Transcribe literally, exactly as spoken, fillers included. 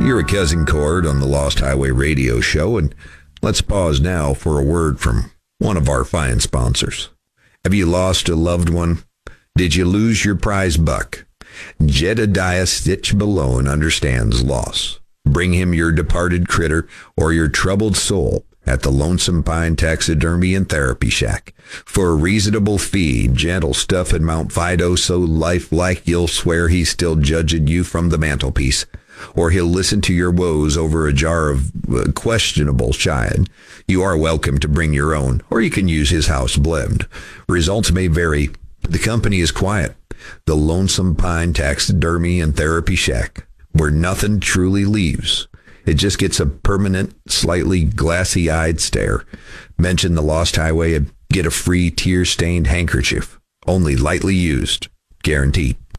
You're a Cousin Cord on the Lost Highway Radio Show, and let's pause now for a word from one of our fine sponsors. Have you lost a loved one? Did you lose your prize buck? Jedediah Stitch Balone understands loss. Bring him your departed critter or your troubled soul at the Lonesome Pine Taxidermy and Therapy Shack. For a reasonable fee, gentle stuff at Mount Fido so lifelike you'll swear he's still judging you from the mantelpiece. Or he'll listen to your woes over a jar of uh, questionable shine. You are welcome to bring your own, or you can use his house blend. Results may vary. The company is quiet. The Lonesome Pine Taxidermy and Therapy Shack, where nothing truly leaves. It just gets a permanent, slightly glassy-eyed stare. Mention the Lost Highway and get a free tear-stained handkerchief. Only lightly used. Guaranteed.